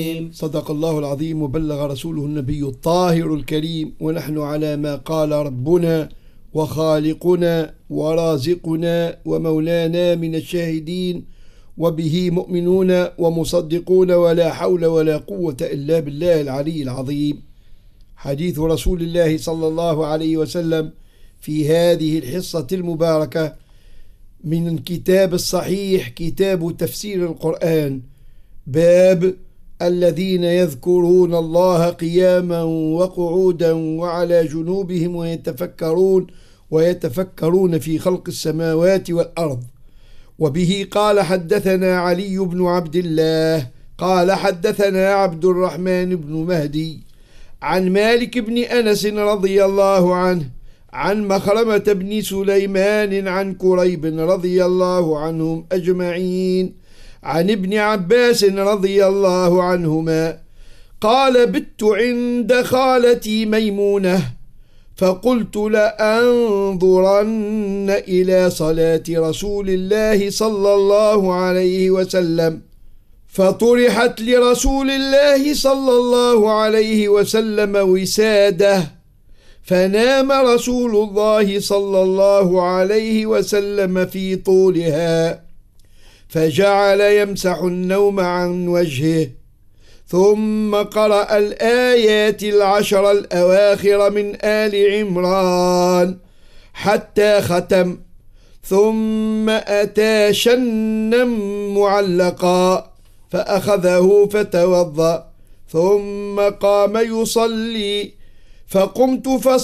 صدق الله العظيم وبلغ رسوله النبي الطاهر الكريم، ونحن على ما قال ربنا وخالقنا ورازقنا ومولانا من الشاهدين، وبه مؤمنون ومصدقون، ولا حول ولا قوة إلا بالله العلي العظيم. حديث رسول الله صلى الله عليه وسلم في هذه الحصة المباركة من الكتاب الصحيح، كتاب تفسير القرآن، باب الذين يذكرون الله قياما وقعودا وعلى جنوبهم ويتفكرون في خلق السماوات والأرض. وبه قال حدثنا علي بن عبد الله قال حدثنا عبد الرحمن بن مهدي عن مالك بن أنس رضي الله عنه عن مخرمة بن سليمان عن كريب رضي الله عنهم أجمعين عن ابن عباس رضي الله عنهما قال: بت عند خالتي ميمونة فقلت لأنظرن إلى صلاة رسول الله صلى الله عليه وسلم، فطرحت لرسول الله صلى الله عليه وسلم وسادة، فنام رسول الله صلى الله عليه وسلم في طولها، فجعل يمسح النوم عن وجهه، ثم قرأ الآيات 10 الأواخر من آل عمران حتى ختم، ثم أتى شنا معلقا فأخذه فتوضأ، ثم قام يصلي، فقمت